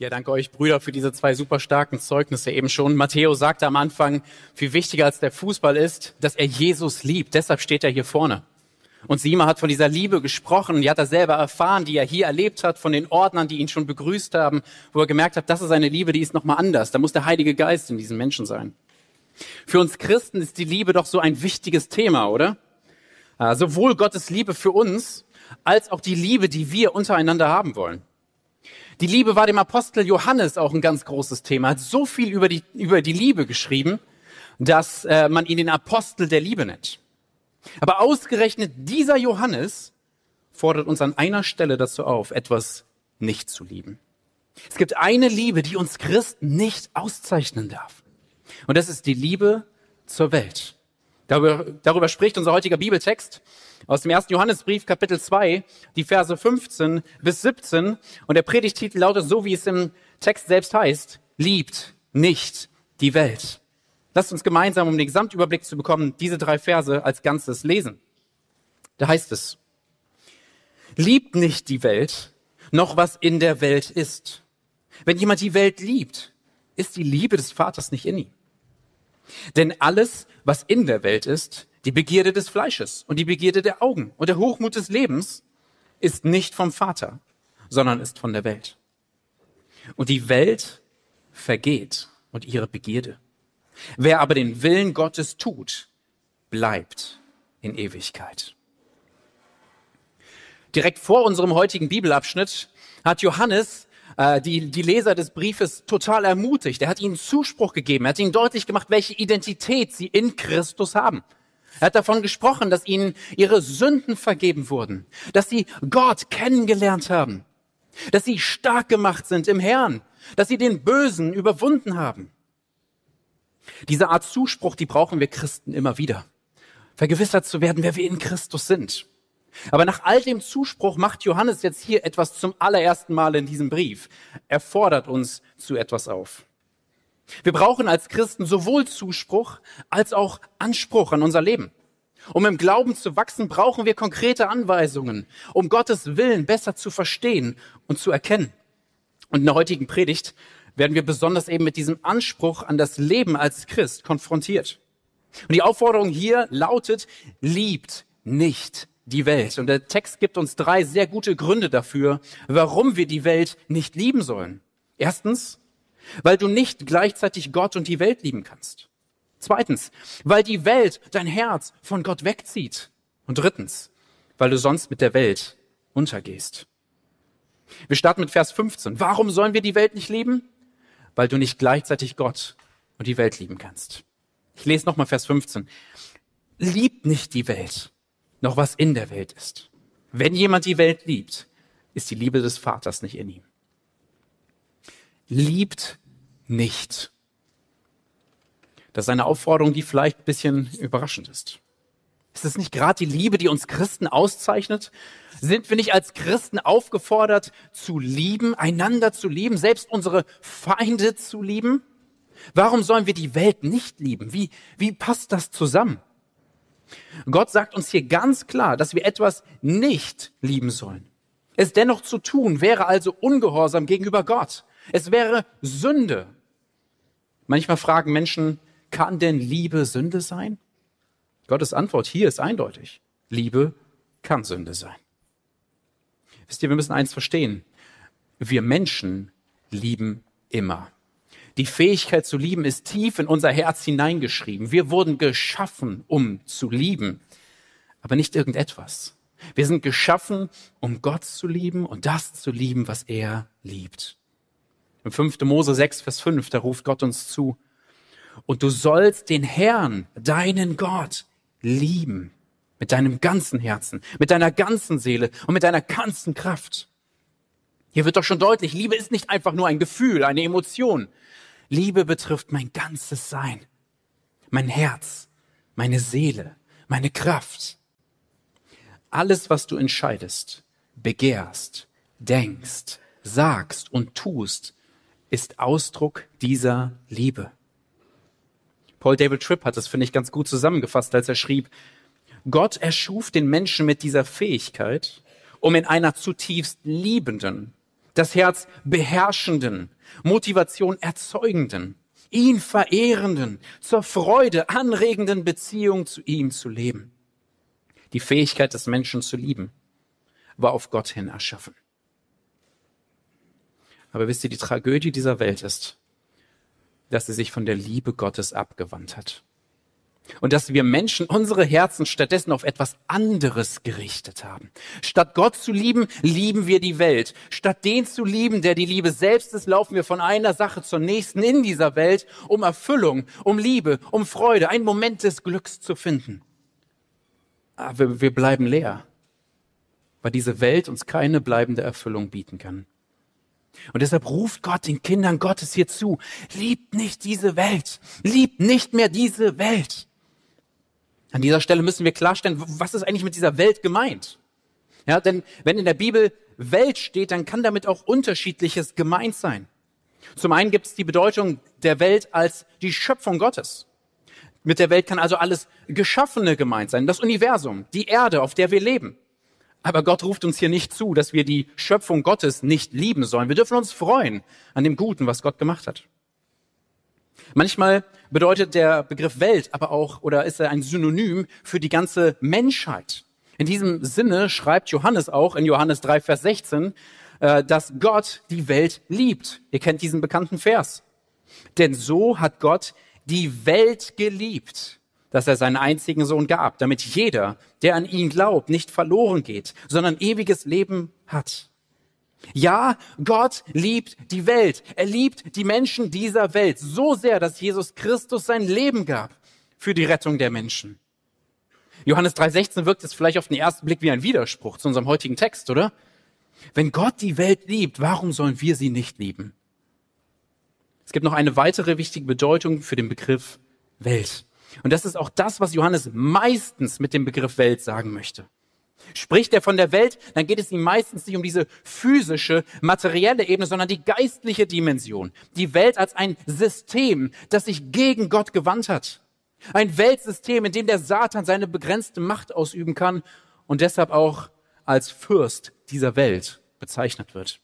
Ja, danke euch, Brüder, für diese zwei super starken Zeugnisse eben schon. Matteo sagte am Anfang, viel wichtiger als der Fußball ist, dass er Jesus liebt. Deshalb steht er hier vorne. Und Sima hat von dieser Liebe gesprochen. Die hat er selber erfahren, die er hier erlebt hat, von den Ordnern, die ihn schon begrüßt haben, wo er gemerkt hat, das ist eine Liebe, die ist nochmal anders. Da muss der Heilige Geist in diesen Menschen sein. Für uns Christen ist die Liebe doch so ein wichtiges Thema, oder? Sowohl Gottes Liebe für uns, als auch die Liebe, die wir untereinander haben wollen. Die Liebe war dem Apostel Johannes auch ein ganz großes Thema. Er hat so viel über die Liebe geschrieben, dass man ihn den Apostel der Liebe nennt. Aber ausgerechnet dieser Johannes fordert uns an einer Stelle dazu auf, etwas nicht zu lieben. Es gibt eine Liebe, die uns Christen nicht auszeichnen darf. Und das ist die Liebe zur Welt. Darüber spricht unser heutiger Bibeltext aus dem 1. Johannesbrief, Kapitel 2, die Verse 15 bis 17. Und der Predigtitel lautet so, wie es im Text selbst heißt: Liebt nicht die Welt. Lasst uns gemeinsam, um den Gesamtüberblick zu bekommen, diese 3 Verse als Ganzes lesen. Da heißt es: Liebt nicht die Welt, noch was in der Welt ist. Wenn jemand die Welt liebt, ist die Liebe des Vaters nicht in ihm. Denn alles, was in der Welt ist, die Begierde des Fleisches und die Begierde der Augen und der Hochmut des Lebens, ist nicht vom Vater, sondern ist von der Welt. Und die Welt vergeht und ihre Begierde. Wer aber den Willen Gottes tut, bleibt in Ewigkeit. Direkt vor unserem heutigen Bibelabschnitt hat Johannes die Leser des Briefes total ermutigt. Er hat ihnen Zuspruch gegeben. Er hat ihnen deutlich gemacht, welche Identität sie in Christus haben. Er hat davon gesprochen, dass ihnen ihre Sünden vergeben wurden, dass sie Gott kennengelernt haben, dass sie stark gemacht sind im Herrn, dass sie den Bösen überwunden haben. Diese Art Zuspruch, die brauchen wir Christen immer wieder. Vergewissert zu werden, wer wir in Christus sind. Aber nach all dem Zuspruch macht Johannes jetzt hier etwas zum allerersten Mal in diesem Brief. Er fordert uns zu etwas auf. Wir brauchen als Christen sowohl Zuspruch als auch Anspruch an unser Leben. Um im Glauben zu wachsen, brauchen wir konkrete Anweisungen, um Gottes Willen besser zu verstehen und zu erkennen. Und in der heutigen Predigt werden wir besonders eben mit diesem Anspruch an das Leben als Christ konfrontiert. Und die Aufforderung hier lautet: Liebt nicht die Welt. Und der Text gibt uns 3 sehr gute Gründe dafür, warum wir die Welt nicht lieben sollen. Erstens, weil du nicht gleichzeitig Gott und die Welt lieben kannst. Zweitens, weil die Welt dein Herz von Gott wegzieht. Und drittens, weil du sonst mit der Welt untergehst. Wir starten mit Vers 15. Warum sollen wir die Welt nicht lieben? Weil du nicht gleichzeitig Gott und die Welt lieben kannst. Ich lese nochmal Vers 15. Liebt nicht die Welt, noch was in der Welt ist. Wenn jemand die Welt liebt, ist die Liebe des Vaters nicht in ihm. Liebt nicht. Das ist eine Aufforderung, die vielleicht ein bisschen überraschend ist. Ist es nicht gerade die Liebe, die uns Christen auszeichnet? Sind wir nicht als Christen aufgefordert, zu lieben, einander zu lieben, selbst unsere Feinde zu lieben? Warum sollen wir die Welt nicht lieben? Wie passt das zusammen? Gott sagt uns hier ganz klar, dass wir etwas nicht lieben sollen. Es dennoch zu tun, wäre also Ungehorsam gegenüber Gott. Es wäre Sünde. Manchmal fragen Menschen, kann denn Liebe Sünde sein? Gottes Antwort hier ist eindeutig. Liebe kann Sünde sein. Wisst ihr, wir müssen eins verstehen. Wir Menschen lieben immer. Die Fähigkeit zu lieben ist tief in unser Herz hineingeschrieben. Wir wurden geschaffen, um zu lieben, aber nicht irgendetwas. Wir sind geschaffen, um Gott zu lieben und das zu lieben, was er liebt. Im 5. Mose 6, Vers 5, da ruft Gott uns zu: Und du sollst den Herrn, deinen Gott, lieben mit deinem ganzen Herzen, mit deiner ganzen Seele und mit deiner ganzen Kraft. Hier wird doch schon deutlich, Liebe ist nicht einfach nur ein Gefühl, eine Emotion. Liebe betrifft mein ganzes Sein, mein Herz, meine Seele, meine Kraft. Alles, was du entscheidest, begehrst, denkst, sagst und tust, ist Ausdruck dieser Liebe. Paul David Tripp hat es, finde ich, ganz gut zusammengefasst, als er schrieb: Gott erschuf den Menschen mit dieser Fähigkeit, um in einer zutiefst liebenden das Herz beherrschenden, Motivation erzeugenden, ihn verehrenden, zur Freude anregenden Beziehung zu ihm zu leben. Die Fähigkeit des Menschen zu lieben war auf Gott hin erschaffen. Aber wisst ihr, die Tragödie dieser Welt ist, dass sie sich von der Liebe Gottes abgewandt hat. Und dass wir Menschen unsere Herzen stattdessen auf etwas anderes gerichtet haben. Statt Gott zu lieben, lieben wir die Welt. Statt den zu lieben, der die Liebe selbst ist, laufen wir von einer Sache zur nächsten in dieser Welt, um Erfüllung, um Liebe, um Freude, einen Moment des Glücks zu finden. Aber wir bleiben leer, weil diese Welt uns keine bleibende Erfüllung bieten kann. Und deshalb ruft Gott den Kindern Gottes hier zu: Liebt nicht diese Welt, liebt nicht mehr diese Welt. An dieser Stelle müssen wir klarstellen, was ist eigentlich mit dieser Welt gemeint? Ja, denn wenn in der Bibel Welt steht, dann kann damit auch Unterschiedliches gemeint sein. Zum einen gibt es die Bedeutung der Welt als die Schöpfung Gottes. Mit der Welt kann also alles Geschaffene gemeint sein, das Universum, die Erde, auf der wir leben. Aber Gott ruft uns hier nicht zu, dass wir die Schöpfung Gottes nicht lieben sollen. Wir dürfen uns freuen an dem Guten, was Gott gemacht hat. Manchmal bedeutet der Begriff Welt aber auch, oder ist er ein Synonym für die ganze Menschheit. In diesem Sinne schreibt Johannes auch in Johannes 3, Vers 16, dass Gott die Welt liebt. Ihr kennt diesen bekannten Vers. Denn so hat Gott die Welt geliebt, dass er seinen einzigen Sohn gab, damit jeder, der an ihn glaubt, nicht verloren geht, sondern ewiges Leben hat. Ja, Gott liebt die Welt. Er liebt die Menschen dieser Welt so sehr, dass Jesus Christus sein Leben gab für die Rettung der Menschen. Johannes 3,16 wirkt es vielleicht auf den ersten Blick wie ein Widerspruch zu unserem heutigen Text, oder? Wenn Gott die Welt liebt, warum sollen wir sie nicht lieben? Es gibt noch eine weitere wichtige Bedeutung für den Begriff Welt. Und das ist auch das, was Johannes meistens mit dem Begriff Welt sagen möchte. Spricht er von der Welt, dann geht es ihm meistens nicht um diese physische, materielle Ebene, sondern die geistliche Dimension. Die Welt als ein System, das sich gegen Gott gewandt hat. Ein Weltsystem, in dem der Satan seine begrenzte Macht ausüben kann und deshalb auch als Fürst dieser Welt bezeichnet wird.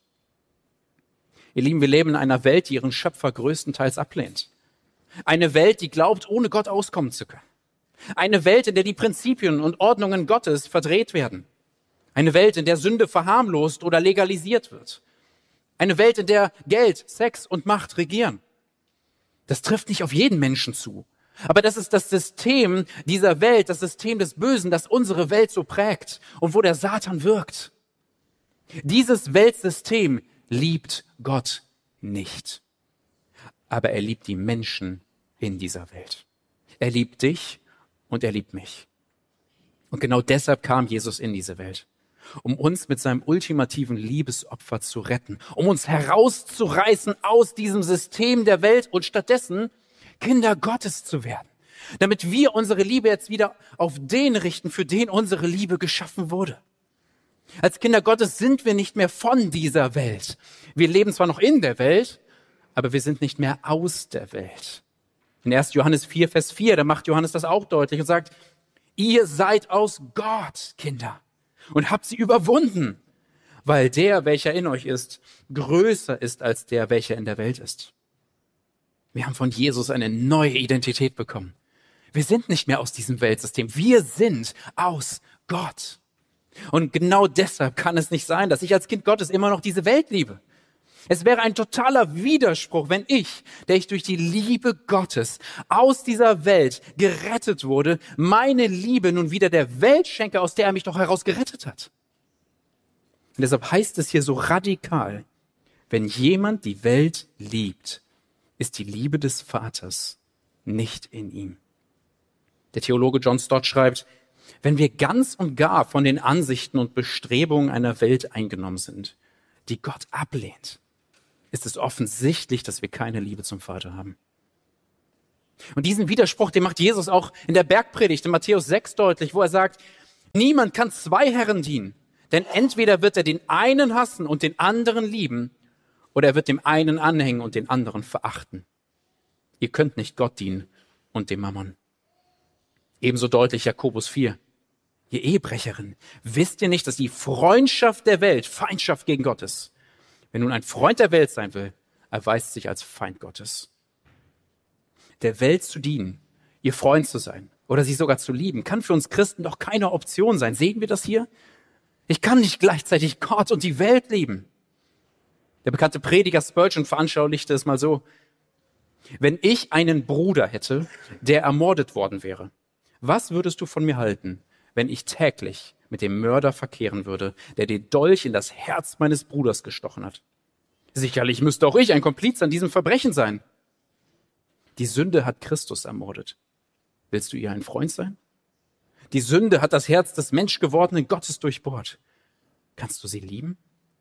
Ihr Lieben, wir leben in einer Welt, die ihren Schöpfer größtenteils ablehnt. Eine Welt, die glaubt, ohne Gott auskommen zu können. Eine Welt, in der die Prinzipien und Ordnungen Gottes verdreht werden. Eine Welt, in der Sünde verharmlost oder legalisiert wird. Eine Welt, in der Geld, Sex und Macht regieren. Das trifft nicht auf jeden Menschen zu. Aber das ist das System dieser Welt, das System des Bösen, das unsere Welt so prägt und wo der Satan wirkt. Dieses Weltsystem liebt Gott nicht. Aber er liebt die Menschen in dieser Welt. Er liebt dich und er liebt mich. Und genau deshalb kam Jesus in diese Welt, um uns mit seinem ultimativen Liebesopfer zu retten, um uns herauszureißen aus diesem System der Welt und stattdessen Kinder Gottes zu werden, damit wir unsere Liebe jetzt wieder auf den richten, für den unsere Liebe geschaffen wurde. Als Kinder Gottes sind wir nicht mehr von dieser Welt. Wir leben zwar noch in der Welt, aber wir sind nicht mehr aus der Welt. In 1. Johannes 4, Vers 4, da macht Johannes das auch deutlich und sagt, ihr seid aus Gott, Kinder, und habt sie überwunden, weil der, welcher in euch ist, größer ist als der, welcher in der Welt ist. Wir haben von Jesus eine neue Identität bekommen. Wir sind nicht mehr aus diesem Weltsystem. Wir sind aus Gott. Und genau deshalb kann es nicht sein, dass ich als Kind Gottes immer noch diese Welt liebe. Es wäre ein totaler Widerspruch, wenn ich, der ich durch die Liebe Gottes aus dieser Welt gerettet wurde, meine Liebe nun wieder der Welt schenke, aus der er mich doch heraus gerettet hat. Und deshalb heißt es hier so radikal, wenn jemand die Welt liebt, ist die Liebe des Vaters nicht in ihm. Der Theologe John Stott schreibt, wenn wir ganz und gar von den Ansichten und Bestrebungen einer Welt eingenommen sind, die Gott ablehnt, ist es offensichtlich, dass wir keine Liebe zum Vater haben. Und diesen Widerspruch, den macht Jesus auch in der Bergpredigt in Matthäus 6 deutlich, wo er sagt, niemand kann zwei Herren dienen, denn entweder wird er den einen hassen und den anderen lieben, oder er wird dem einen anhängen und den anderen verachten. Ihr könnt nicht Gott dienen und dem Mammon. Ebenso deutlich Jakobus 4. Ihr Ehebrecherin, wisst ihr nicht, dass die Freundschaft der Welt Feindschaft gegen Gott ist? Wer nun ein Freund der Welt sein will, erweist sich als Feind Gottes. Der Welt zu dienen, ihr Freund zu sein oder sie sogar zu lieben, kann für uns Christen doch keine Option sein. Sehen wir das hier? Ich kann nicht gleichzeitig Gott und die Welt lieben. Der bekannte Prediger Spurgeon veranschaulichte es mal so: Wenn ich einen Bruder hätte, der ermordet worden wäre, was würdest du von mir halten, wenn ich täglich mit dem Mörder verkehren würde, der den Dolch in das Herz meines Bruders gestochen hat? Sicherlich müsste auch ich ein Kompliz an diesem Verbrechen sein. Die Sünde hat Christus ermordet. Willst du ihr ein Freund sein? Die Sünde hat das Herz des menschgewordenen Gottes durchbohrt. Kannst du sie lieben?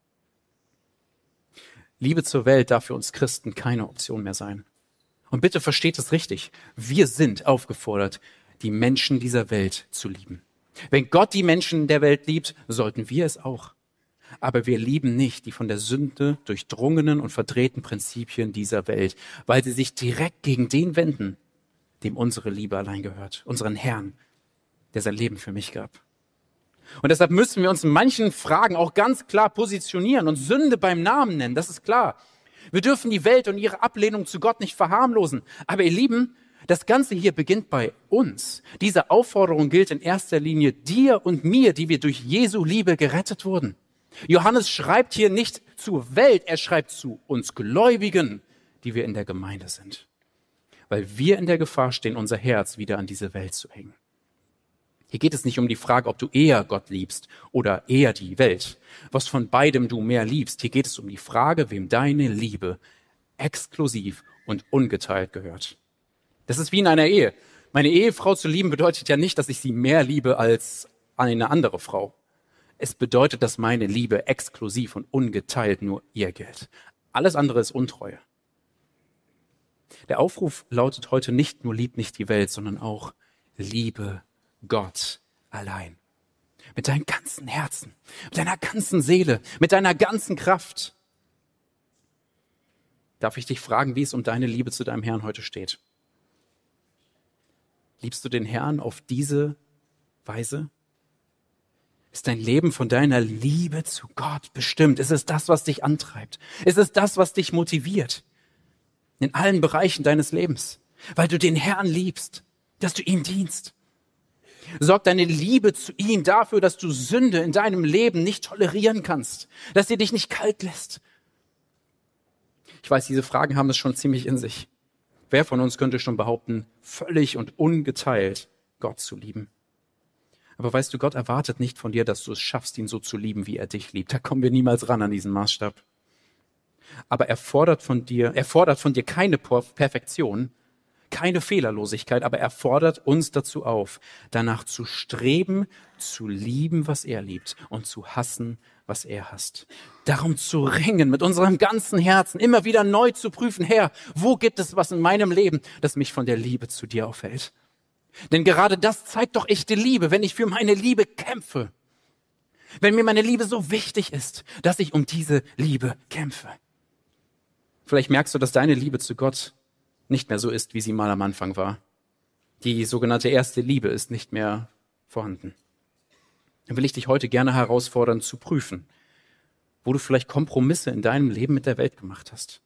Liebe zur Welt darf für uns Christen keine Option mehr sein. Und bitte versteht es richtig. Wir sind aufgefordert, die Menschen dieser Welt zu lieben. Wenn Gott die Menschen der Welt liebt, sollten wir es auch. Aber wir lieben nicht die von der Sünde durchdrungenen und verdrehten Prinzipien dieser Welt, weil sie sich direkt gegen den wenden, dem unsere Liebe allein gehört, unseren Herrn, der sein Leben für mich gab. Und deshalb müssen wir uns in manchen Fragen auch ganz klar positionieren und Sünde beim Namen nennen, das ist klar. Wir dürfen die Welt und ihre Ablehnung zu Gott nicht verharmlosen. Aber ihr Lieben, das Ganze hier beginnt bei uns. Diese Aufforderung gilt in erster Linie dir und mir, die wir durch Jesu Liebe gerettet wurden. Johannes schreibt hier nicht zur Welt, er schreibt zu uns Gläubigen, die wir in der Gemeinde sind. Weil wir in der Gefahr stehen, unser Herz wieder an diese Welt zu hängen. Hier geht es nicht um die Frage, ob du eher Gott liebst oder eher die Welt, was von beidem du mehr liebst. Hier geht es um die Frage, wem deine Liebe exklusiv und ungeteilt gehört. Das ist wie in einer Ehe. Meine Ehefrau zu lieben bedeutet ja nicht, dass ich sie mehr liebe als eine andere Frau. Es bedeutet, dass meine Liebe exklusiv und ungeteilt nur ihr gilt. Alles andere ist Untreue. Der Aufruf lautet heute nicht nur lieb nicht die Welt, sondern auch liebe Gott allein. Mit deinem ganzen Herzen, mit deiner ganzen Seele, mit deiner ganzen Kraft. Darf ich dich fragen, wie es um deine Liebe zu deinem Herrn heute steht? Liebst du den Herrn auf diese Weise? Ist dein Leben von deiner Liebe zu Gott bestimmt? Ist es das, was dich antreibt? Ist es das, was dich motiviert? In allen Bereichen deines Lebens, weil du den Herrn liebst, dass du ihm dienst. Sorgt deine Liebe zu ihm dafür, dass du Sünde in deinem Leben nicht tolerieren kannst, dass sie dich nicht kalt lässt. Ich weiß, diese Fragen haben es schon ziemlich in sich. Wer von uns könnte schon behaupten, völlig und ungeteilt Gott zu lieben? Aber weißt du, Gott erwartet nicht von dir, dass du es schaffst, ihn so zu lieben, wie er dich liebt. Da kommen wir niemals ran an diesen Maßstab. Aber er fordert von dir keine Perfektion, keine Fehlerlosigkeit, aber er fordert uns dazu auf, danach zu streben, zu lieben, was er liebt und zu hassen, was er hasst. Darum zu ringen, mit unserem ganzen Herzen, immer wieder neu zu prüfen, Herr, wo gibt es was in meinem Leben, das mich von der Liebe zu dir aufhält? Denn gerade das zeigt doch echte Liebe, wenn ich für meine Liebe kämpfe. Wenn mir meine Liebe so wichtig ist, dass ich um diese Liebe kämpfe. Vielleicht merkst du, dass deine Liebe zu Gott nicht mehr so ist, wie sie mal am Anfang war. Die sogenannte erste Liebe ist nicht mehr vorhanden. Dann will ich dich heute gerne herausfordern, zu prüfen, wo du vielleicht Kompromisse in deinem Leben mit der Welt gemacht hast.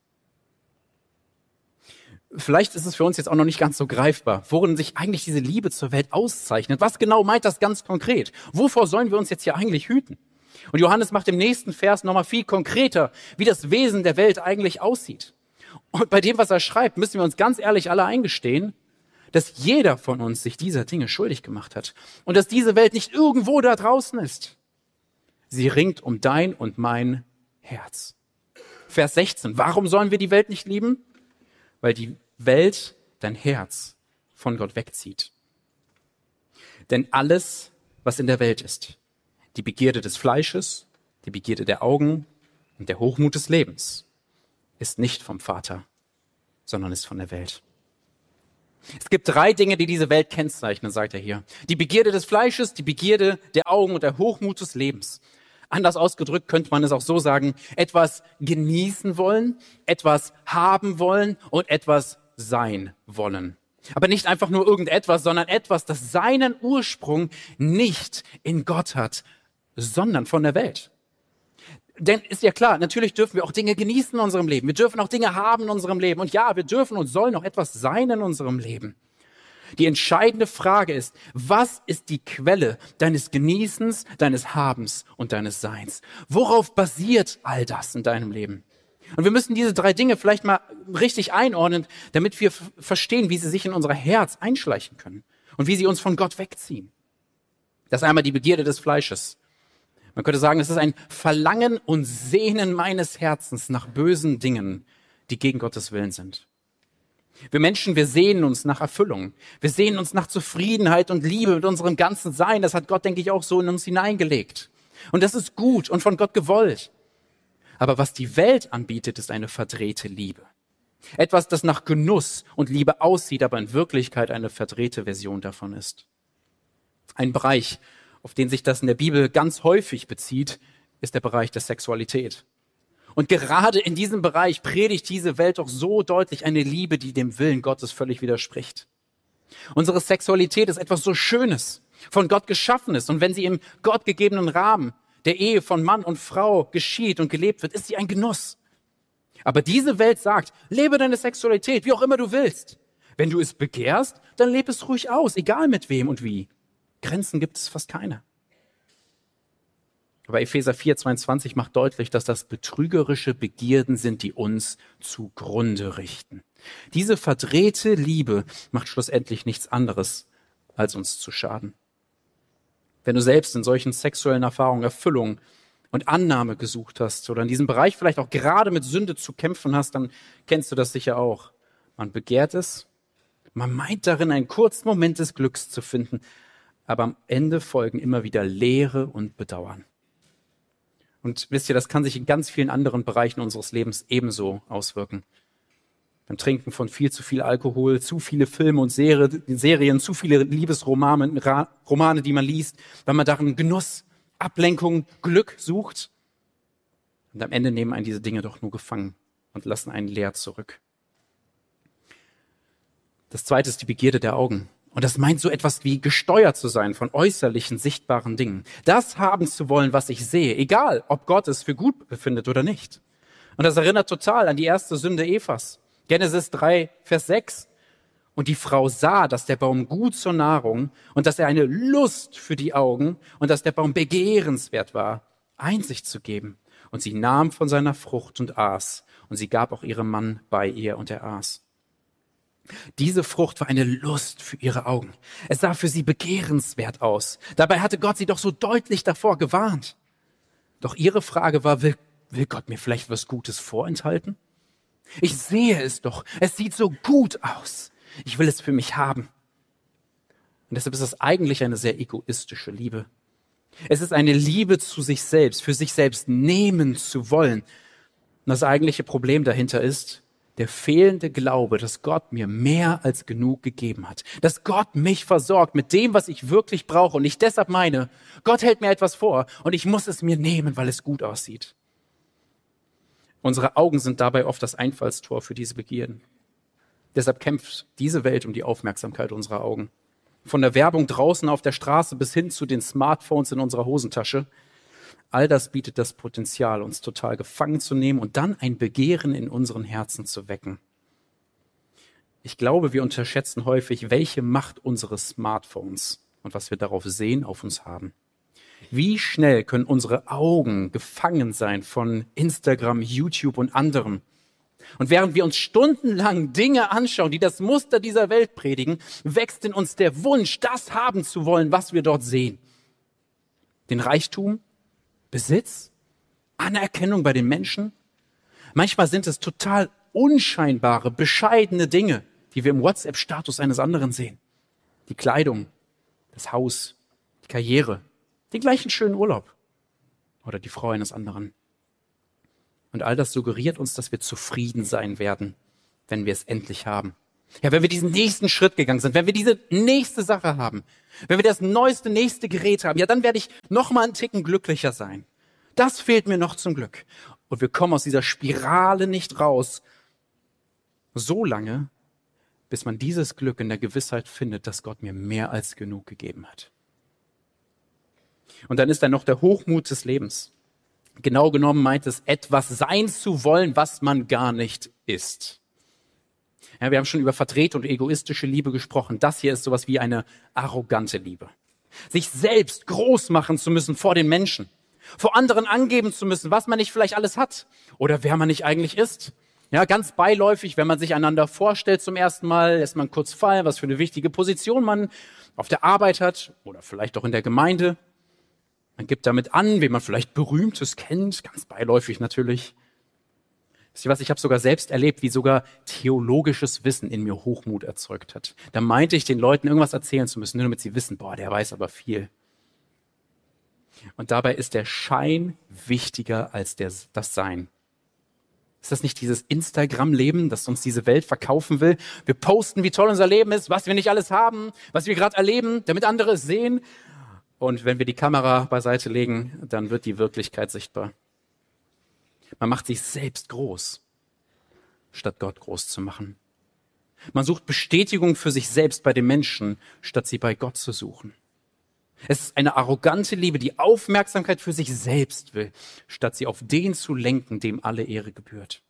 Vielleicht ist es für uns jetzt auch noch nicht ganz so greifbar, worin sich eigentlich diese Liebe zur Welt auszeichnet. Was genau meint das ganz konkret? Wovor sollen wir uns jetzt hier eigentlich hüten? Und Johannes macht im nächsten Vers nochmal viel konkreter, wie das Wesen der Welt eigentlich aussieht. Und bei dem, was er schreibt, müssen wir uns ganz ehrlich alle eingestehen, dass jeder von uns sich dieser Dinge schuldig gemacht hat und dass diese Welt nicht irgendwo da draußen ist. Sie ringt um dein und mein Herz. Vers 16. Warum sollen wir die Welt nicht lieben? Weil die Welt dein Herz von Gott wegzieht. Denn alles, was in der Welt ist, die Begierde des Fleisches, die Begierde der Augen und der Hochmut des Lebens, ist nicht vom Vater, sondern ist von der Welt. Es gibt 3 Dinge, die diese Welt kennzeichnen, sagt er hier. Die Begierde des Fleisches, die Begierde der Augen und der Hochmut des Lebens. Anders ausgedrückt könnte man es auch so sagen, etwas genießen wollen, etwas haben wollen und etwas sein wollen. Aber nicht einfach nur irgendetwas, sondern etwas, das seinen Ursprung nicht in Gott hat, sondern von der Welt. Denn ist ja klar, natürlich dürfen wir auch Dinge genießen in unserem Leben. Wir dürfen auch Dinge haben in unserem Leben. Und ja, wir dürfen und sollen auch etwas sein in unserem Leben. Die entscheidende Frage ist, was ist die Quelle deines Genießens, deines Habens und deines Seins? Worauf basiert all das in deinem Leben? Und wir müssen diese 3 Dinge vielleicht mal richtig einordnen, damit wir verstehen, wie sie sich in unser Herz einschleichen können und wie sie uns von Gott wegziehen. Das ist einmal die Begierde des Fleisches. Man könnte sagen, es ist ein Verlangen und Sehnen meines Herzens nach bösen Dingen, die gegen Gottes Willen sind. Wir Menschen, wir sehnen uns nach Erfüllung. Wir sehnen uns nach Zufriedenheit und Liebe mit unserem ganzen Sein. Das hat Gott, denke ich, auch so in uns hineingelegt. Und das ist gut und von Gott gewollt. Aber was die Welt anbietet, ist eine verdrehte Liebe. Etwas, das nach Genuss und Liebe aussieht, aber in Wirklichkeit eine verdrehte Version davon ist. Ein Bereich, auf den sich das in der Bibel ganz häufig bezieht, ist der Bereich der Sexualität. Und gerade in diesem Bereich predigt diese Welt doch so deutlich eine Liebe, die dem Willen Gottes völlig widerspricht. Unsere Sexualität ist etwas so Schönes, von Gott Geschaffenes. Und wenn sie im Gott gegebenen Rahmen der Ehe von Mann und Frau geschieht und gelebt wird, ist sie ein Genuss. Aber diese Welt sagt, lebe deine Sexualität, wie auch immer du willst. Wenn du es begehrst, dann lebe es ruhig aus, egal mit wem und wie. Grenzen gibt es fast keine. Aber Epheser 4,22 macht deutlich, dass das betrügerische Begierden sind, die uns zugrunde richten. Diese verdrehte Liebe macht schlussendlich nichts anderes, als uns zu schaden. Wenn du selbst in solchen sexuellen Erfahrungen Erfüllung und Annahme gesucht hast oder in diesem Bereich vielleicht auch gerade mit Sünde zu kämpfen hast, dann kennst du das sicher auch. Man begehrt es, man meint darin einen kurzen Moment des Glücks zu finden, aber am Ende folgen immer wieder Leere und Bedauern. Und wisst ihr, das kann sich in ganz vielen anderen Bereichen unseres Lebens ebenso auswirken. Beim Trinken von viel zu viel Alkohol, zu viele Filme und Serien, zu viele Liebesromane, die man liest, weil man darin Genuss, Ablenkung, Glück sucht. Und am Ende nehmen einen diese Dinge doch nur gefangen und lassen einen leer zurück. Das zweite ist die Begierde der Augen. Und das meint so etwas wie gesteuert zu sein von äußerlichen, sichtbaren Dingen. Das haben zu wollen, was ich sehe, egal ob Gott es für gut befindet oder nicht. Und das erinnert total an die erste Sünde Evas. Genesis 3, Vers 6. Und die Frau sah, dass der Baum gut zur Nahrung und dass er eine Lust für die Augen und dass der Baum begehrenswert war, Einsicht zu geben. Und sie nahm von seiner Frucht und aß. Und sie gab auch ihrem Mann bei ihr und er aß. Diese Frucht war eine Lust für ihre Augen. Es sah für sie begehrenswert aus. Dabei hatte Gott sie doch so deutlich davor gewarnt. Doch ihre Frage war, will Gott mir vielleicht was Gutes vorenthalten? Ich sehe es doch. Es sieht so gut aus. Ich will es für mich haben. Und deshalb ist das eigentlich eine sehr egoistische Liebe. Es ist eine Liebe zu sich selbst, für sich selbst nehmen zu wollen. Und das eigentliche Problem dahinter ist, der fehlende Glaube, dass Gott mir mehr als genug gegeben hat. Dass Gott mich versorgt mit dem, was ich wirklich brauche. Und ich deshalb meine, Gott hält mir etwas vor und ich muss es mir nehmen, weil es gut aussieht. Unsere Augen sind dabei oft das Einfallstor für diese Begierden. Deshalb kämpft diese Welt um die Aufmerksamkeit unserer Augen. Von der Werbung draußen auf der Straße bis hin zu den Smartphones in unserer Hosentasche. All das bietet das Potenzial, uns total gefangen zu nehmen und dann ein Begehren in unseren Herzen zu wecken. Ich glaube, wir unterschätzen häufig, welche Macht unsere Smartphones und was wir darauf sehen, auf uns haben. Wie schnell können unsere Augen gefangen sein von Instagram, YouTube und anderem? Und während wir uns stundenlang Dinge anschauen, die das Muster dieser Welt predigen, wächst in uns der Wunsch, das haben zu wollen, was wir dort sehen. Den Reichtum, Besitz, Anerkennung bei den Menschen. Manchmal sind es total unscheinbare, bescheidene Dinge, die wir im WhatsApp-Status eines anderen sehen. Die Kleidung, das Haus, die Karriere, den gleichen schönen Urlaub oder die Frau eines anderen. Und all das suggeriert uns, dass wir zufrieden sein werden, wenn wir es endlich haben. Ja, wenn wir diesen nächsten Schritt gegangen sind, wenn wir diese nächste Sache haben, wenn wir das nächste Gerät haben, ja, dann werde ich noch mal einen Ticken glücklicher sein. Das fehlt mir noch zum Glück. Und wir kommen aus dieser Spirale nicht raus, so lange, bis man dieses Glück in der Gewissheit findet, dass Gott mir mehr als genug gegeben hat. Und dann ist da noch der Hochmut des Lebens. Genau genommen meint es, etwas sein zu wollen, was man gar nicht ist. Ja, wir haben schon über verdrehte und egoistische Liebe gesprochen. Das hier ist sowas wie eine arrogante Liebe. Sich selbst groß machen zu müssen vor den Menschen. Vor anderen angeben zu müssen, was man nicht vielleicht alles hat oder wer man nicht eigentlich ist. Ja, ganz beiläufig, wenn man sich einander vorstellt zum ersten Mal, lässt man kurz fallen, was für eine wichtige Position man auf der Arbeit hat oder vielleicht auch in der Gemeinde. Man gibt damit an, wen man vielleicht Berühmtes kennt, ganz beiläufig natürlich. Wisst ihr was, ich habe sogar selbst erlebt, wie sogar theologisches Wissen in mir Hochmut erzeugt hat. Da meinte ich den Leuten, irgendwas erzählen zu müssen, nur damit sie wissen, boah, der weiß aber viel. Und dabei ist der Schein wichtiger als das Sein. Ist das nicht dieses Instagram-Leben, das uns diese Welt verkaufen will? Wir posten, wie toll unser Leben ist, was wir nicht alles haben, was wir gerade erleben, damit andere es sehen. Und wenn wir die Kamera beiseite legen, dann wird die Wirklichkeit sichtbar. Man macht sich selbst groß, statt Gott groß zu machen. Man sucht Bestätigung für sich selbst bei den Menschen, statt sie bei Gott zu suchen. Es ist eine arrogante Liebe, die Aufmerksamkeit für sich selbst will, statt sie auf den zu lenken, dem alle Ehre gebührt.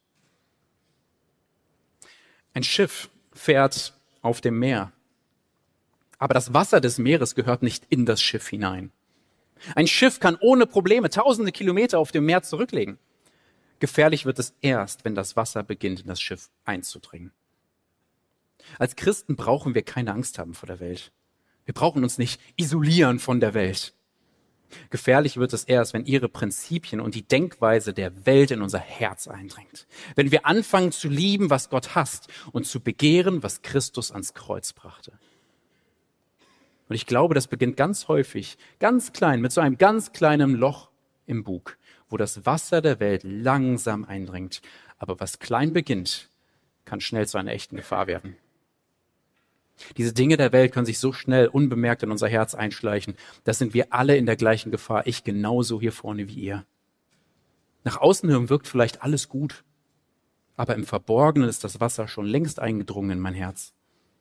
Ein Schiff fährt auf dem Meer. Aber das Wasser des Meeres gehört nicht in das Schiff hinein. Ein Schiff kann ohne Probleme tausende Kilometer auf dem Meer zurücklegen. Gefährlich wird es erst, wenn das Wasser beginnt, in das Schiff einzudringen. Als Christen brauchen wir keine Angst haben vor der Welt. Wir brauchen uns nicht isolieren von der Welt. Gefährlich wird es erst, wenn ihre Prinzipien und die Denkweise der Welt in unser Herz eindringt. Wenn wir anfangen zu lieben, was Gott hasst und zu begehren, was Christus ans Kreuz brachte. Und ich glaube, das beginnt ganz häufig, ganz klein, mit so einem ganz kleinen Loch im Bug, wo das Wasser der Welt langsam eindringt. Aber was klein beginnt, kann schnell zu einer echten Gefahr werden. Diese Dinge der Welt können sich so schnell unbemerkt in unser Herz einschleichen. Da sind wir alle in der gleichen Gefahr. Ich genauso hier vorne wie ihr. Nach außen hin wirkt vielleicht alles gut, aber im Verborgenen ist das Wasser schon längst eingedrungen in mein Herz.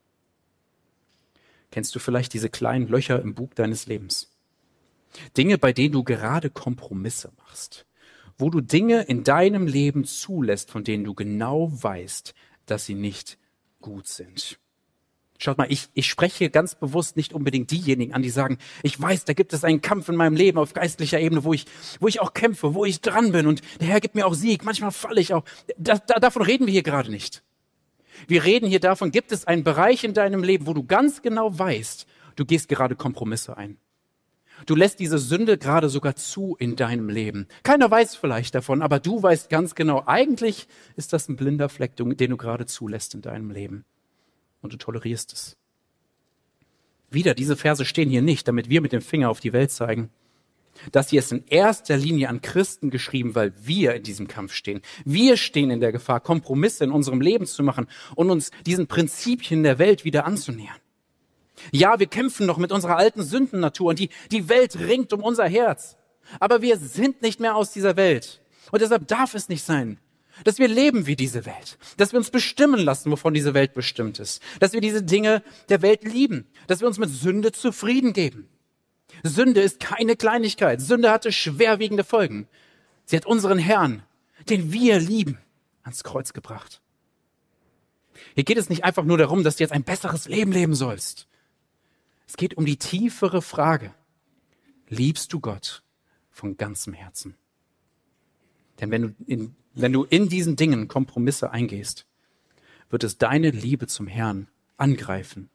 Kennst du vielleicht diese kleinen Löcher im Bug deines Lebens? Dinge, bei denen du gerade Kompromisse machst. Wo du Dinge in deinem Leben zulässt, von denen du genau weißt, dass sie nicht gut sind. Schaut mal, ich spreche ganz bewusst nicht unbedingt diejenigen an, die sagen, ich weiß, da gibt es einen Kampf in meinem Leben auf geistlicher Ebene, wo ich auch kämpfe, wo ich dran bin und der Herr gibt mir auch Sieg. Manchmal falle ich auch. Davon reden wir hier gerade nicht. Wir reden hier davon, gibt es einen Bereich in deinem Leben, wo du ganz genau weißt, du gehst gerade Kompromisse ein. Du lässt diese Sünde gerade sogar zu in deinem Leben. Keiner weiß vielleicht davon, aber du weißt ganz genau, eigentlich ist das ein blinder Fleck, den du gerade zulässt in deinem Leben. Und du tolerierst es. Wieder, diese Verse stehen hier nicht, damit wir mit dem Finger auf die Welt zeigen. Das hier ist in erster Linie an Christen geschrieben, weil wir in diesem Kampf stehen. Wir stehen in der Gefahr, Kompromisse in unserem Leben zu machen und uns diesen Prinzipien der Welt wieder anzunähern. Ja, wir kämpfen noch mit unserer alten Sündennatur und die Welt ringt um unser Herz. Aber wir sind nicht mehr aus dieser Welt. Und deshalb darf es nicht sein, dass wir leben wie diese Welt, dass wir uns bestimmen lassen, wovon diese Welt bestimmt ist, dass wir diese Dinge der Welt lieben, dass wir uns mit Sünde zufrieden geben. Sünde ist keine Kleinigkeit. Sünde hatte schwerwiegende Folgen. Sie hat unseren Herrn, den wir lieben, ans Kreuz gebracht. Hier geht es nicht einfach nur darum, dass du jetzt ein besseres Leben leben sollst. Es geht um die tiefere Frage: Liebst du Gott von ganzem Herzen? Denn wenn du in diesen Dingen Kompromisse eingehst, wird es deine Liebe zum Herrn angreifen.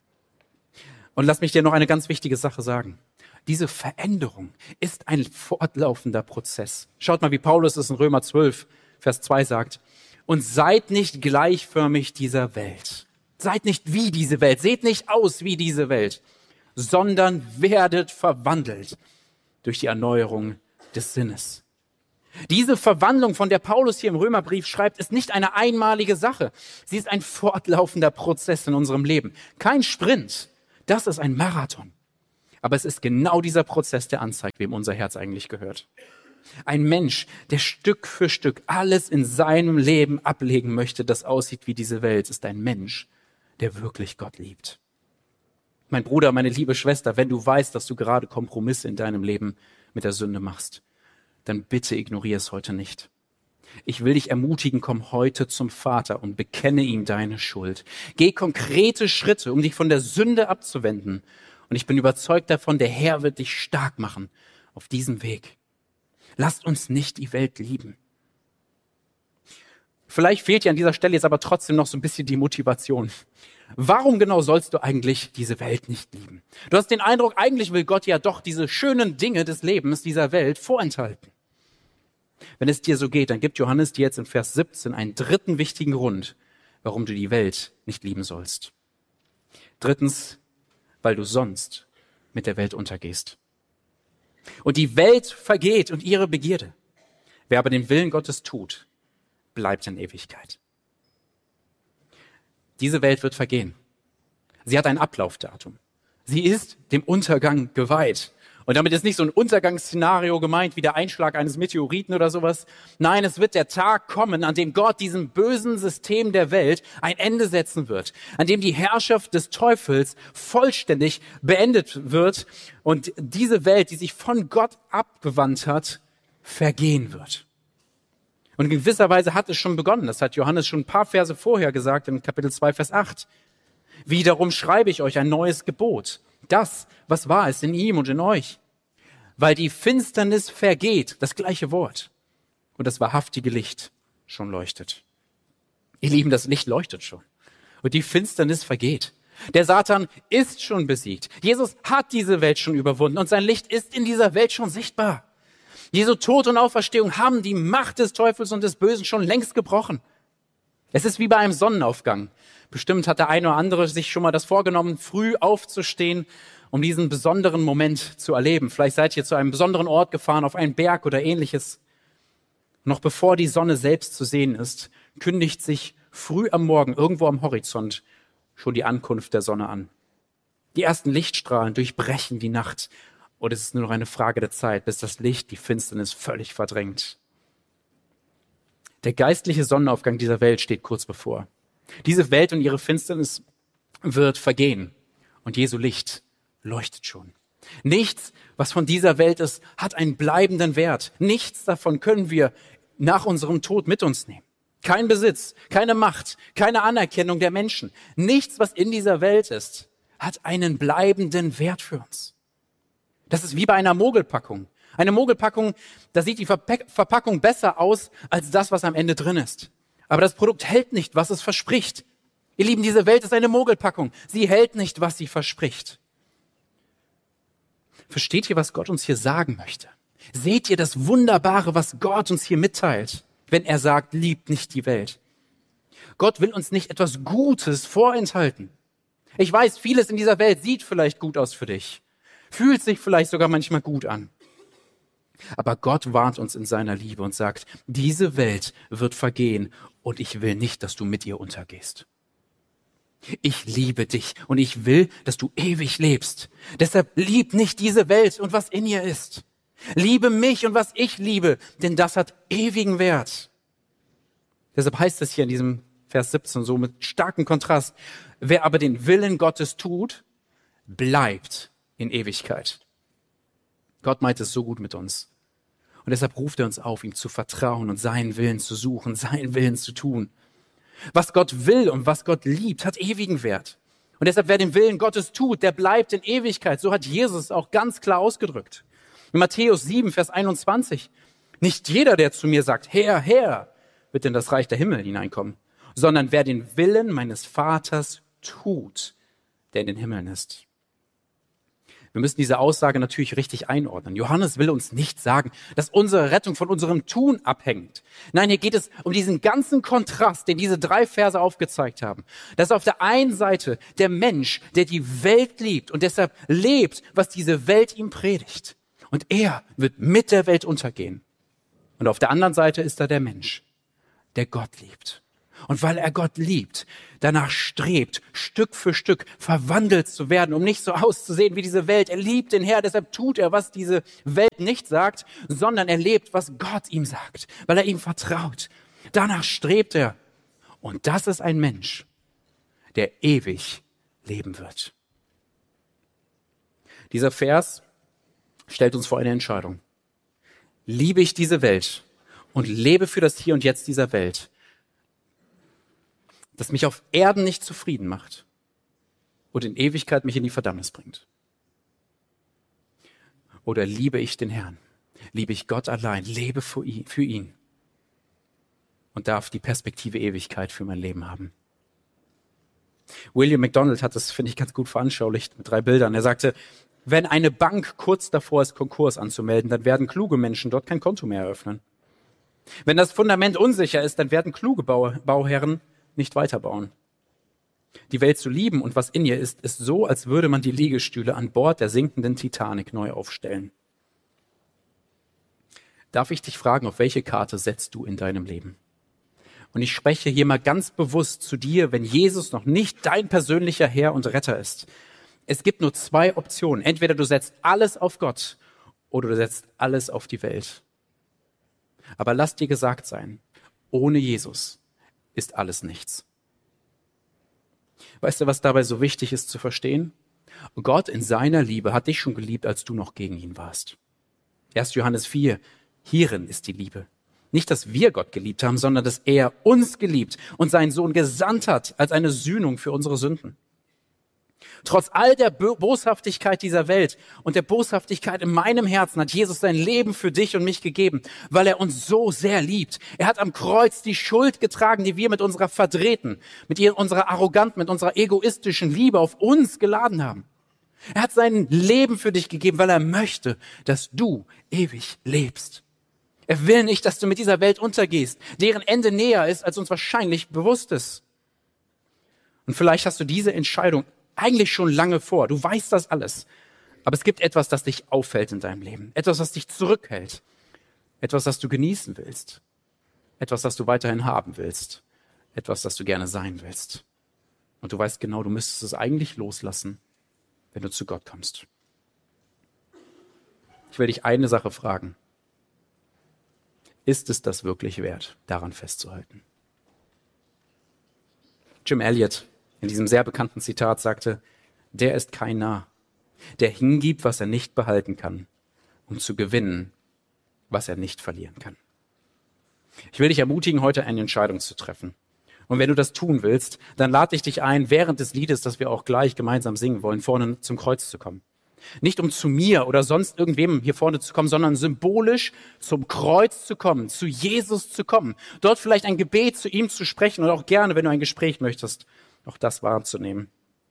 Und lass mich dir noch eine ganz wichtige Sache sagen. Diese Veränderung ist ein fortlaufender Prozess. Schaut mal, wie Paulus es in Römer 12, Vers 2 sagt. Und seid nicht gleichförmig dieser Welt. Seid nicht wie diese Welt. Seht nicht aus wie diese Welt, sondern werdet verwandelt durch die Erneuerung des Sinnes. Diese Verwandlung, von der Paulus hier im Römerbrief schreibt, ist nicht eine einmalige Sache. Sie ist ein fortlaufender Prozess in unserem Leben. Kein Sprint. Das ist ein Marathon. Aber es ist genau dieser Prozess, der anzeigt, wem unser Herz eigentlich gehört. Ein Mensch, der Stück für Stück alles in seinem Leben ablegen möchte, das aussieht wie diese Welt, ist ein Mensch, der wirklich Gott liebt. Mein Bruder, meine liebe Schwester, wenn du weißt, dass du gerade Kompromisse in deinem Leben mit der Sünde machst, dann bitte ignoriere es heute nicht. Ich will dich ermutigen, komm heute zum Vater und bekenne ihm deine Schuld. Geh konkrete Schritte, um dich von der Sünde abzuwenden. Und ich bin überzeugt davon, der Herr wird dich stark machen auf diesem Weg. Lasst uns nicht die Welt lieben. Vielleicht fehlt dir an dieser Stelle jetzt aber trotzdem noch so ein bisschen die Motivation. Warum genau sollst du eigentlich diese Welt nicht lieben? Du hast den Eindruck, eigentlich will Gott ja doch diese schönen Dinge des Lebens dieser Welt vorenthalten. Wenn es dir so geht, dann gibt Johannes dir jetzt in Vers 17 einen dritten wichtigen Grund, warum du die Welt nicht lieben sollst. Drittens, weil du sonst mit der Welt untergehst. Und die Welt vergeht und ihre Begierde. Wer aber den Willen Gottes tut, bleibt in Ewigkeit. Diese Welt wird vergehen. Sie hat ein Ablaufdatum. Sie ist dem Untergang geweiht. Und damit ist nicht so ein Untergangsszenario gemeint, wie der Einschlag eines Meteoriten oder sowas. Nein, es wird der Tag kommen, an dem Gott diesem bösen System der Welt ein Ende setzen wird. An dem die Herrschaft des Teufels vollständig beendet wird und diese Welt, die sich von Gott abgewandt hat, vergehen wird. Und in gewisser Weise hat es schon begonnen. Das hat Johannes schon ein paar Verse vorher gesagt, in Kapitel 2, Vers 8. Wiederum schreibe ich euch ein neues Gebot. Das, was wahr ist in ihm und in euch. Weil die Finsternis vergeht, das gleiche Wort. Und das wahrhaftige Licht schon leuchtet. Ihr Lieben, das Licht leuchtet schon. Und die Finsternis vergeht. Der Satan ist schon besiegt. Jesus hat diese Welt schon überwunden und sein Licht ist in dieser Welt schon sichtbar. Jesu Tod und Auferstehung haben die Macht des Teufels und des Bösen schon längst gebrochen. Es ist wie bei einem Sonnenaufgang. Bestimmt hat der eine oder andere sich schon mal das vorgenommen, früh aufzustehen, um diesen besonderen Moment zu erleben. Vielleicht seid ihr zu einem besonderen Ort gefahren, auf einen Berg oder ähnliches. Noch bevor die Sonne selbst zu sehen ist, kündigt sich früh am Morgen irgendwo am Horizont schon die Ankunft der Sonne an. Die ersten Lichtstrahlen durchbrechen die Nacht. Und es ist nur noch eine Frage der Zeit, bis das Licht die Finsternis völlig verdrängt. Der geistliche Sonnenaufgang dieser Welt steht kurz bevor. Diese Welt und ihre Finsternis wird vergehen. Und Jesu Licht leuchtet schon. Nichts, was von dieser Welt ist, hat einen bleibenden Wert. Nichts davon können wir nach unserem Tod mit uns nehmen. Kein Besitz, keine Macht, keine Anerkennung der Menschen. Nichts, was in dieser Welt ist, hat einen bleibenden Wert für uns. Das ist wie bei einer Mogelpackung. Eine Mogelpackung, da sieht die Verpackung besser aus als das, was am Ende drin ist. Aber das Produkt hält nicht, was es verspricht. Ihr Lieben, diese Welt ist eine Mogelpackung. Sie hält nicht, was sie verspricht. Versteht ihr, was Gott uns hier sagen möchte? Seht ihr das Wunderbare, was Gott uns hier mitteilt, wenn er sagt, liebt nicht die Welt? Gott will uns nicht etwas Gutes vorenthalten. Ich weiß, vieles in dieser Welt sieht vielleicht gut aus für dich. Fühlt sich vielleicht sogar manchmal gut an. Aber Gott warnt uns in seiner Liebe und sagt, diese Welt wird vergehen und ich will nicht, dass du mit ihr untergehst. Ich liebe dich und ich will, dass du ewig lebst. Deshalb lieb nicht diese Welt und was in ihr ist. Liebe mich und was ich liebe, denn das hat ewigen Wert. Deshalb heißt es hier in diesem Vers 17 so mit starkem Kontrast, wer aber den Willen Gottes tut, bleibt in Ewigkeit. Gott meint es so gut mit uns. Und deshalb ruft er uns auf, ihm zu vertrauen und seinen Willen zu suchen, seinen Willen zu tun. Was Gott will und was Gott liebt, hat ewigen Wert. Und deshalb, wer den Willen Gottes tut, der bleibt in Ewigkeit. So hat Jesus es auch ganz klar ausgedrückt. In Matthäus 7, Vers 21. Nicht jeder, der zu mir sagt, Herr, Herr, wird in das Reich der Himmel hineinkommen, sondern wer den Willen meines Vaters tut, der in den Himmeln ist. Wir müssen diese Aussage natürlich richtig einordnen. Johannes will uns nicht sagen, dass unsere Rettung von unserem Tun abhängt. Nein, hier geht es um diesen ganzen Kontrast, den diese 3 Verse aufgezeigt haben. Dass auf der einen Seite der Mensch, der die Welt liebt und deshalb lebt, was diese Welt ihm predigt. Und er wird mit der Welt untergehen. Und auf der anderen Seite ist da der Mensch, der Gott liebt. Und weil er Gott liebt, danach strebt, Stück für Stück verwandelt zu werden, um nicht so auszusehen wie diese Welt. Er liebt den Herr, deshalb tut er, was diese Welt nicht sagt, sondern er lebt, was Gott ihm sagt, weil er ihm vertraut. Danach strebt er. Und das ist ein Mensch, der ewig leben wird. Dieser Vers stellt uns vor eine Entscheidung. liebe ich diese Welt und lebe für das Hier und Jetzt dieser Welt, das mich auf Erden nicht zufrieden macht und in Ewigkeit mich in die Verdammnis bringt? Oder liebe ich den Herrn, liebe ich Gott allein, lebe für ihn und darf die Perspektive Ewigkeit für mein Leben haben? William MacDonald hat das, finde ich, ganz gut veranschaulicht mit 3 Bildern. Er sagte, wenn eine Bank kurz davor ist, Konkurs anzumelden, dann werden kluge Menschen dort kein Konto mehr eröffnen. Wenn das Fundament unsicher ist, dann werden kluge Bauherren nicht weiterbauen. Die Welt zu lieben und was in ihr ist so, als würde man die Liegestühle an Bord der sinkenden Titanic neu aufstellen. Darf ich dich fragen, auf welche Karte setzt du in deinem Leben? Und ich spreche hier mal ganz bewusst zu dir, wenn Jesus noch nicht dein persönlicher Herr und Retter ist. Es gibt nur 2 Optionen. Entweder du setzt alles auf Gott oder du setzt alles auf die Welt. Aber lass dir gesagt sein, ohne Jesus ist alles nichts. Weißt du, was dabei so wichtig ist zu verstehen? Gott in seiner Liebe hat dich schon geliebt, als du noch gegen ihn warst. 1. Johannes 4, hierin ist die Liebe. Nicht, dass wir Gott geliebt haben, sondern dass er uns geliebt und seinen Sohn gesandt hat als eine Sühnung für unsere Sünden. Trotz all der Boshaftigkeit dieser Welt und der Boshaftigkeit in meinem Herzen hat Jesus sein Leben für dich und mich gegeben, weil er uns so sehr liebt. Er hat am Kreuz die Schuld getragen, die wir mit unserer verdrehten, mit unserer arroganten, mit unserer egoistischen Liebe auf uns geladen haben. Er hat sein Leben für dich gegeben, weil er möchte, dass du ewig lebst. Er will nicht, dass du mit dieser Welt untergehst, deren Ende näher ist, als uns wahrscheinlich bewusst ist. Und vielleicht hast du diese Entscheidung eigentlich schon lange vor. Du weißt das alles. Aber es gibt etwas, das dich auffällt in deinem Leben. Etwas, das dich zurückhält. Etwas, das du genießen willst. Etwas, das du weiterhin haben willst. Etwas, das du gerne sein willst. Und du weißt genau, du müsstest es eigentlich loslassen, wenn du zu Gott kommst. Ich will dich eine Sache fragen. Ist es das wirklich wert, daran festzuhalten? Jim Elliot in diesem sehr bekannten Zitat sagte, der ist kein Narr, der hingibt, was er nicht behalten kann, um zu gewinnen, was er nicht verlieren kann. Ich will dich ermutigen, heute eine Entscheidung zu treffen. Und wenn du das tun willst, dann lade ich dich ein, während des Liedes, das wir auch gleich gemeinsam singen wollen, vorne zum Kreuz zu kommen. Nicht um zu mir oder sonst irgendwem hier vorne zu kommen, sondern symbolisch zum Kreuz zu kommen, zu Jesus zu kommen. Dort vielleicht ein Gebet zu ihm zu sprechen oder auch gerne, wenn du ein Gespräch möchtest, auch das wahrzunehmen.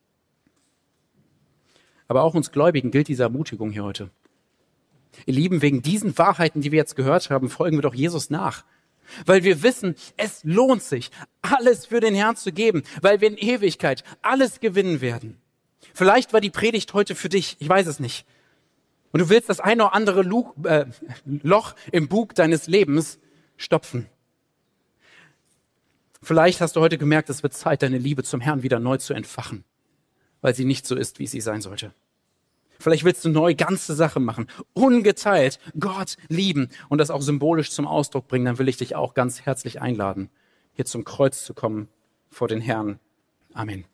Aber auch uns Gläubigen gilt diese Ermutigung hier heute. Ihr Lieben, wegen diesen Wahrheiten, die wir jetzt gehört haben, folgen wir doch Jesus nach. Weil wir wissen, es lohnt sich, alles für den Herrn zu geben, weil wir in Ewigkeit alles gewinnen werden. Vielleicht war die Predigt heute für dich, ich weiß es nicht. Und du willst das eine oder andere Loch im Bug deines Lebens stopfen. Vielleicht hast du heute gemerkt, es wird Zeit, deine Liebe zum Herrn wieder neu zu entfachen, weil sie nicht so ist, wie sie sein sollte. Vielleicht willst du neu ganze Sache machen, ungeteilt Gott lieben und das auch symbolisch zum Ausdruck bringen. Dann will ich dich auch ganz herzlich einladen, hier zum Kreuz zu kommen vor den Herrn. Amen.